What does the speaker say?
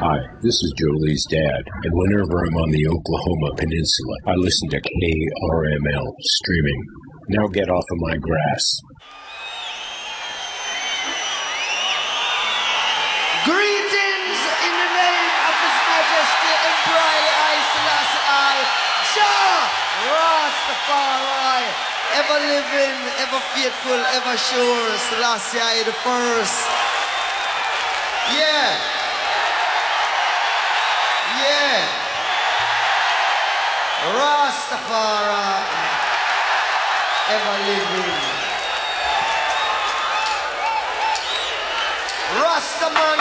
Hi, this is Jolie's dad, and whenever I'm on the Oklahoma Peninsula, I listen to KRML streaming. Now get off of my grass. Greetings in the name of His Majesty Emperor I Selassie Jah Rastafari, ever living, ever faithful, ever sure, Selassie I the first. Yeah. Yeah. Rastafari, ever living. Rastaman